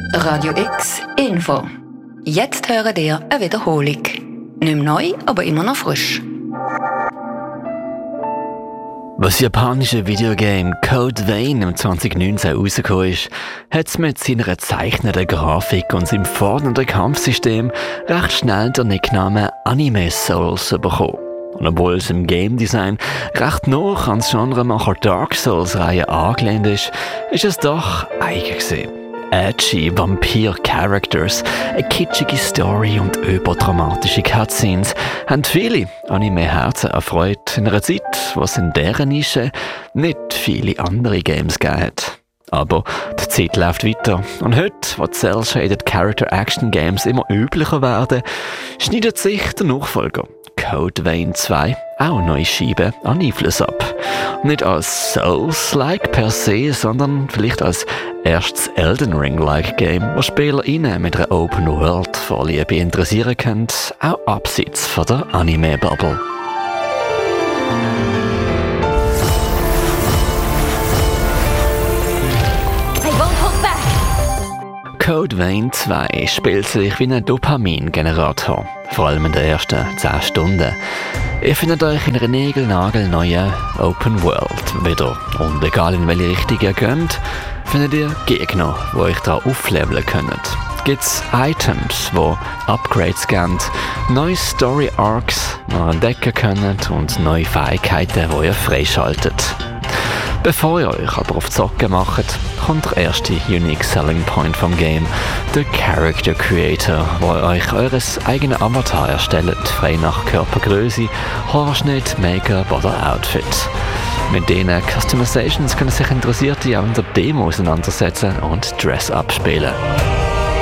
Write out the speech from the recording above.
Radio X Info. Jetzt hören ihr eine Wiederholung. Nicht mehr neu, aber immer noch frisch. Was das japanische Videogame Code Vein im 2019 rausgekommen ist, hat es mit seiner zeichnenden Grafik und seinem fordernden Kampfsystem recht schnell den Nicknamen Anime Souls bekommen. Und obwohl es im Game Design recht nah an das Genremacher Dark Souls-Reihe angelehnt ist, ist es doch eigen gewesen. Edgy Vampir-Characters, eine kitschige Story und überdramatische Cutscenes haben viele Anime-Herzen erfreut in einer Zeit, wo es in dieser Nische nicht viele andere Games gegeben hat. Aber die Zeit läuft weiter und heute, wo die Cell-Shaded Character-Action Games immer üblicher werden, schneidet sich der Nachfolger Code Vein 2 auch neue Scheiben an Einfluss ab. Nicht als Souls-like per se, sondern vielleicht als erstes Elden Ring-like Game, das SpielerInnen mit einer Open-World-Vorliebe interessieren können, auch abseits von der Anime-Bubble. Code Vein 2 spielt sich wie ein Dopamin-Generator, vor allem in den ersten 10 Stunden. Ihr findet euch in einer niegelnagelneuen Open World wieder. Und egal in welche Richtung ihr geht, findet ihr Gegner, die euch da aufleveln können. Gibt's Items, die Upgrades geben, neue Story Arcs noch entdecken könnt und neue Fähigkeiten, die ihr freischaltet. Bevor ihr euch aber auf die Socken macht, kommt der erste Unique Selling Point vom Game, der Character Creator, wo ihr euch eures eigenen Avatar erstellt, frei nach Körpergröße, Haarschnitt, Make-up oder Outfit. Mit diesen Customizations können sich Interessierte auch in der Demo auseinandersetzen und Dress-Up spielen.